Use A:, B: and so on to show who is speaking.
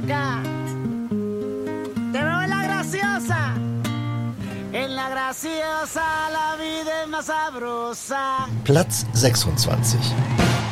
A: loca. Te veo en la graciosa. En la graciosa la vida es más sabrosa.
B: Platz 26.